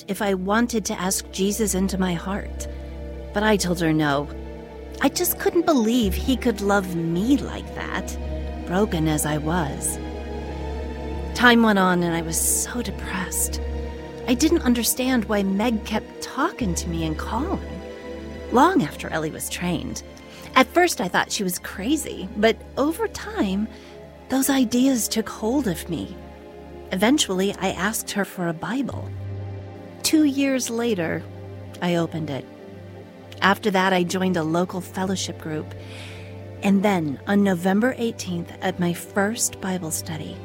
asked if I wanted to ask Jesus into my heart. But I told her no. I just couldn't believe he could love me like that, broken as I was. Time went on and I was so depressed. I didn't understand why Meg kept talking to me and calling, long after Ellie was trained. At first I thought she was crazy, but over time, those ideas took hold of me. Eventually, I asked her for a Bible. 2 years later, I opened it. After that, I joined a local fellowship group. And then, on November 18th, at my first Bible study,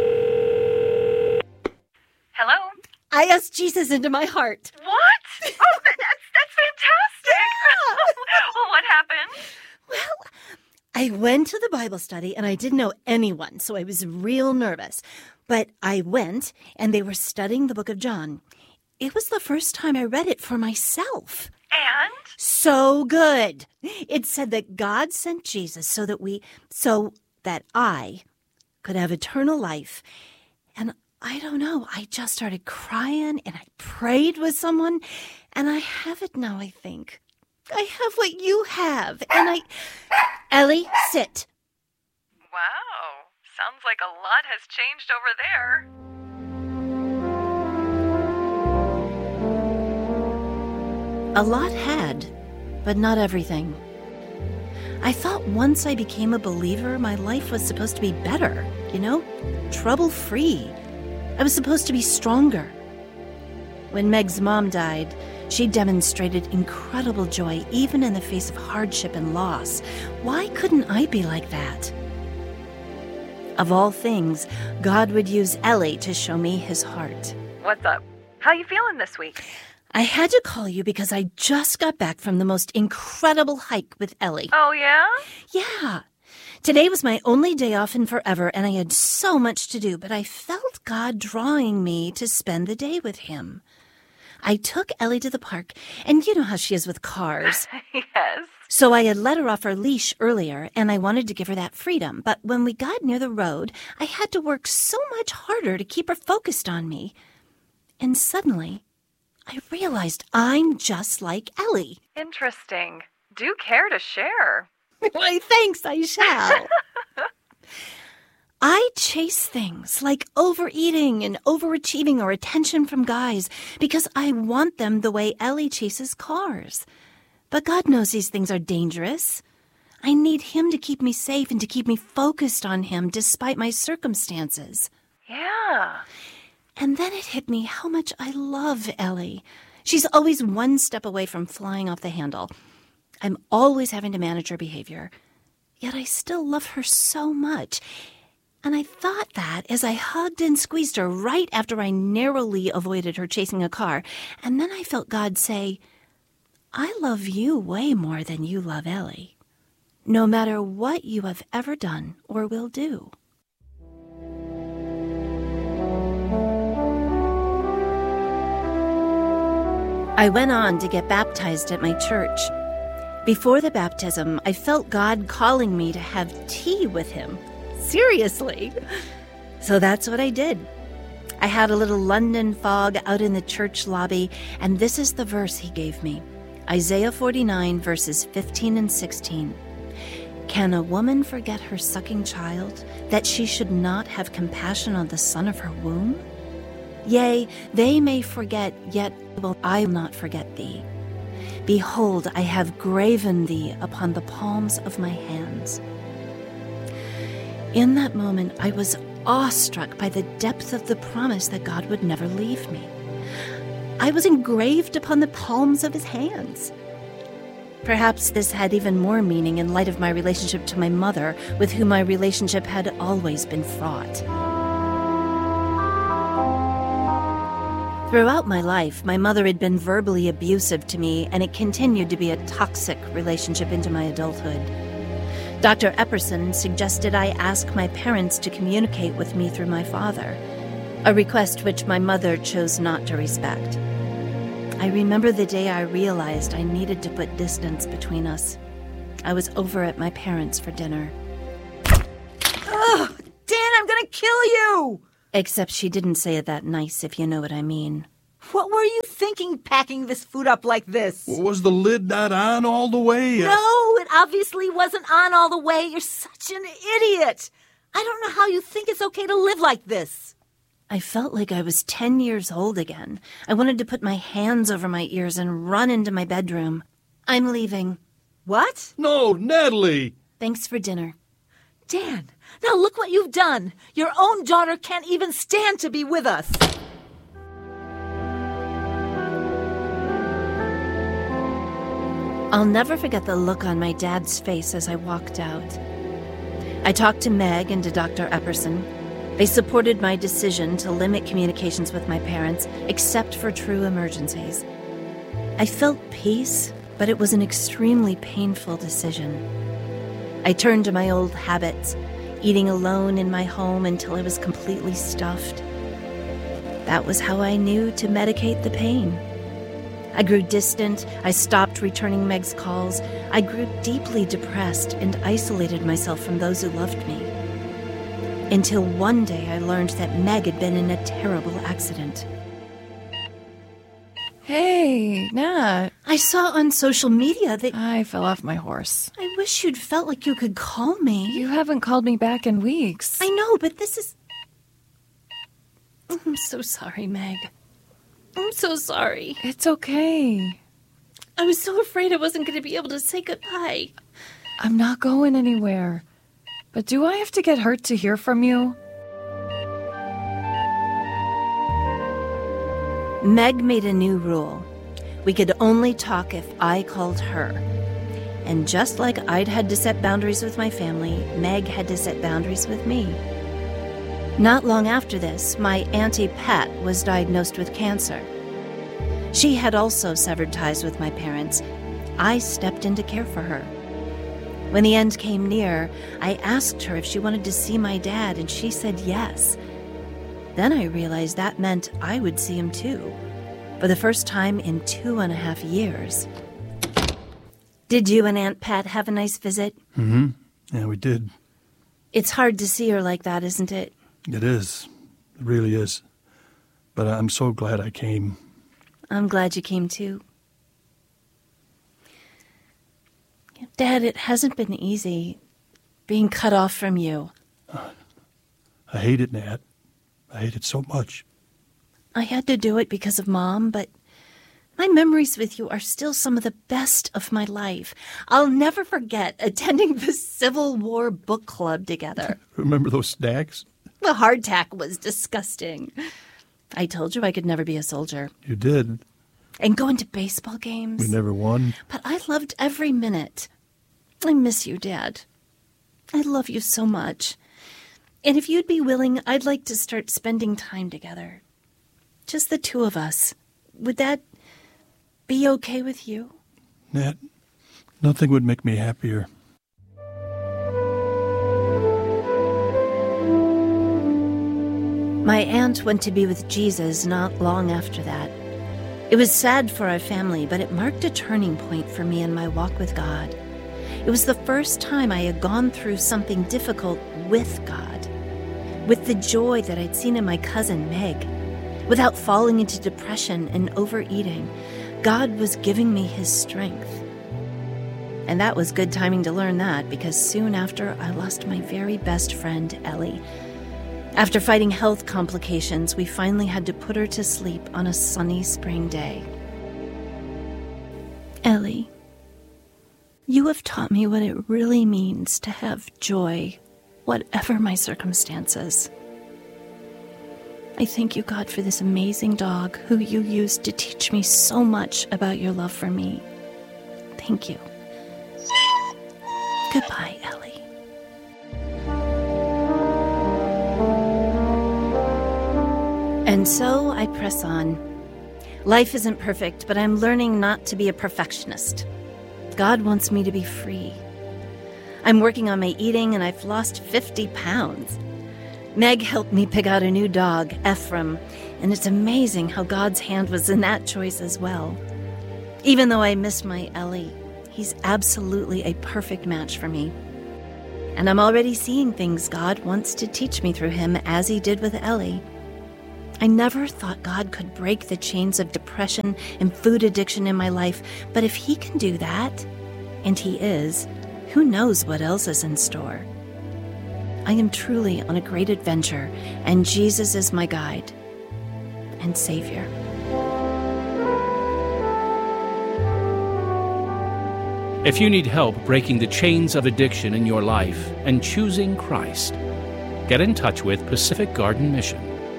Hello? I asked Jesus into my heart. What? Oh, that's fantastic! Well, what happened? Well, I went to the Bible study, and I didn't know anyone, so I was real nervous. But I went, and they were studying the book of John. It was the first time I read it for myself. And? So good. It said that God sent Jesus so that I could have eternal life. And I don't know, I just started crying and I prayed with someone, and I have it now, I think. I have what you have, and Ellie, sit. Wow, sounds like a lot has changed over there. A lot had, but not everything. I thought once I became a believer, my life was supposed to be better, trouble-free. I was supposed to be stronger. When Meg's mom died, she demonstrated incredible joy even in the face of hardship and loss. Why couldn't I be like that? Of all things, God would use Ellie to show me his heart. What's up? How you feeling this week? I had to call you because I just got back from the most incredible hike with Ellie. Oh, yeah? Yeah. Today was my only day off in forever, and I had so much to do, but I felt God drawing me to spend the day with him. I took Ellie to the park, and you know how she is with cars. Yes. So I had let her off her leash earlier, and I wanted to give her that freedom. But when we got near the road, I had to work so much harder to keep her focused on me. And suddenly, I realized I'm just like Ellie. Interesting. Do care to share? Why, thanks, I shall. I chase things like overeating and overachieving or attention from guys because I want them the way Ellie chases cars. But God knows these things are dangerous. I need him to keep me safe and to keep me focused on him despite my circumstances. Yeah. And then it hit me how much I love Ellie. She's always one step away from flying off the handle. I'm always having to manage her behavior. Yet I still love her so much. And I thought that as I hugged and squeezed her right after I narrowly avoided her chasing a car. And then I felt God say, I love you way more than you love Ellie, no matter what you have ever done or will do. I went on to get baptized at my church. Before the baptism, I felt God calling me to have tea with him. Seriously. So that's what I did. I had a little London fog out in the church lobby, and this is the verse he gave me. Isaiah 49, verses 15 and 16. Can a woman forget her sucking child, that she should not have compassion on the son of her womb? Yea, they may forget, yet will I not forget thee. Behold, I have graven thee upon the palms of my hands. In that moment, I was awestruck by the depth of the promise that God would never leave me. I was engraved upon the palms of his hands. Perhaps this had even more meaning in light of my relationship to my mother, with whom my relationship had always been fraught. Throughout my life, my mother had been verbally abusive to me, and it continued to be a toxic relationship into my adulthood. Dr. Epperson suggested I ask my parents to communicate with me through my father, a request which my mother chose not to respect. I remember the day I realized I needed to put distance between us. I was over at my parents' for dinner. Ugh! Dan, I'm gonna kill you! Except she didn't say it that nice, if you know what I mean. What were you thinking packing this food up like this? Was the lid not on all the way? No, it obviously wasn't on all the way. You're such an idiot. I don't know how you think it's okay to live like this. I felt like I was 10 years old again. I wanted to put my hands over my ears and run into my bedroom. I'm leaving. What? No, Natalie! Thanks for dinner. Dan, now look what you've done. Your own daughter can't even stand to be with us. I'll never forget the look on my dad's face as I walked out. I talked to Meg and to Dr. Epperson. They supported my decision to limit communications with my parents, except for true emergencies. I felt peace, but it was an extremely painful decision. I turned to my old habits, eating alone in my home until I was completely stuffed. That was how I knew to medicate the pain. I grew distant, I stopped returning Meg's calls, I grew deeply depressed and isolated myself from those who loved me. Until one day I learned that Meg had been in a terrible accident. Hey, Nat. I saw on social media that... I fell off my horse. I wish you'd felt like you could call me. You haven't called me back in weeks. I know, but this is... I'm so sorry, Meg. I'm so sorry. It's okay. I was so afraid I wasn't going to be able to say goodbye. I'm not going anywhere. But do I have to get hurt to hear from you? Meg made a new rule. We could only talk if I called her. And just like I'd had to set boundaries with my family, Meg had to set boundaries with me. Not long after this, my Auntie Pat was diagnosed with cancer. She had also severed ties with my parents. I stepped in to care for her. When the end came near, I asked her if she wanted to see my dad, and she said yes. Then I realized that meant I would see him too, for the first time in 2.5 years. Did you and Aunt Pat have a nice visit? Mm-hmm. Yeah, we did. It's hard to see her like that, isn't it? It is. It really is. But I'm so glad I came. I'm glad you came too. Dad, it hasn't been easy being cut off from you. I hate it, Nat. I hate it so much. I had to do it because of Mom, but my memories with you are still some of the best of my life. I'll never forget attending the Civil War book club together. Remember those snacks? The hardtack was disgusting. I told you I could never be a soldier. You did. And going to baseball games. We never won. But I loved every minute. I miss you, Dad. I love you so much. And if you'd be willing, I'd like to start spending time together. Just the two of us. Would that be okay with you? Nat, nothing would make me happier. My aunt went to be with Jesus not long after that. It was sad for our family, but it marked a turning point for me in my walk with God. It was the first time I had gone through something difficult with God, with the joy that I'd seen in my cousin Meg. Without falling into depression and overeating, God was giving me his strength. And that was good timing to learn that, because soon after, I lost my very best friend, Ellie. After fighting health complications, we finally had to put her to sleep on a sunny spring day. Ellie, you have taught me what it really means to have joy, whatever my circumstances. I thank you, God, for this amazing dog who you used to teach me so much about your love for me. Thank you. Goodbye, Ellie. And so I press on. Life isn't perfect, but I'm learning not to be a perfectionist. God wants me to be free. I'm working on my eating, and I've lost 50 pounds. Meg helped me pick out a new dog, Ephraim, and it's amazing how God's hand was in that choice as well. Even though I miss my Ellie, he's absolutely a perfect match for me. And I'm already seeing things God wants to teach me through him, as he did with Ellie. I never thought God could break the chains of depression and food addiction in my life, but if He can do that, and He is, who knows what else is in store? I am truly on a great adventure, and Jesus is my guide and Savior. If you need help breaking the chains of addiction in your life and choosing Christ, get in touch with Pacific Garden Mission,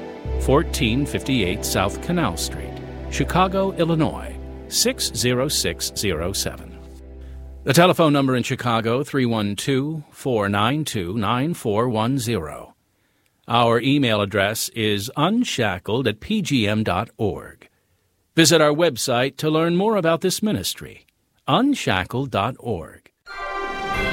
1458 South Canal Street, Chicago, Illinois, 60607. The telephone number in Chicago, 312-492-9410. Our email address is unshackled@pgm.org. Visit our website to learn more about this ministry, unshackled.org.